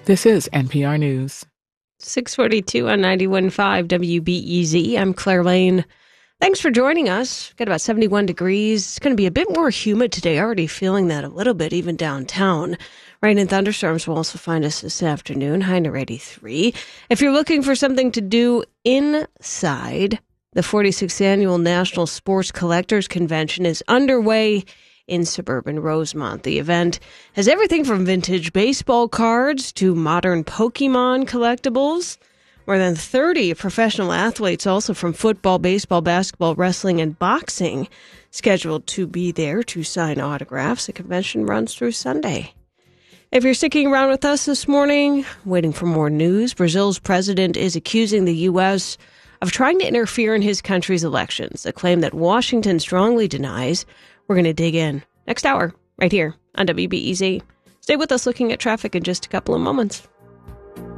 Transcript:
This is NPR News. 642 on 91.5 WBEZ. I'm Claire Lane. Thanks for joining us. Got about 71 degrees. It's going to be a bit more humid today. Already feeling that a little bit, even downtown. Rain and thunderstorms will also find us this afternoon. High near 83. If you're looking for something to do inside, the 46th Annual National Sports Collectors Convention is underway in suburban Rosemont. The event has everything from vintage baseball cards to modern Pokemon collectibles. More than 30 professional athletes, also from football, baseball, basketball, wrestling, and boxing, scheduled to be there to sign autographs. The convention runs through Sunday. If you're sticking around with us this morning, waiting for more news, Brazil's president is accusing the U.S. of trying to interfere in his country's elections, a claim that Washington strongly denies. We're going to dig in next hour, right here on WBEZ. Stay with us looking at traffic in just a couple of moments.